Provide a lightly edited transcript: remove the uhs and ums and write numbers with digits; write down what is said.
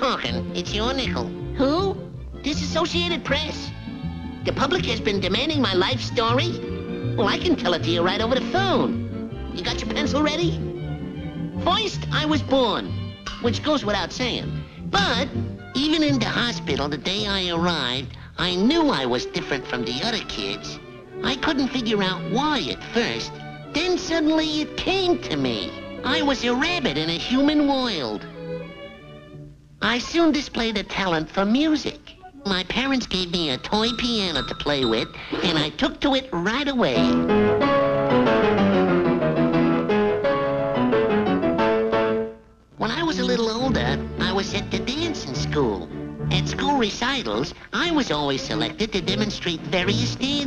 talking. It's your nickel. Who? Disassociated Press. The public has been demanding my life story. Well, I can tell it to you right over the phone. You got your pencil ready? First, I was born, which goes without saying. But even in the hospital the day I arrived, I knew I was different from the other kids. I couldn't figure out why at first. Then suddenly it came to me. I was a rabbit in a human world. I soon displayed a talent for music. My parents gave me a toy piano to play with, and I took to it right away. When I was a little older, I was sent to dancing school. At school recitals, I was always selected to demonstrate various dance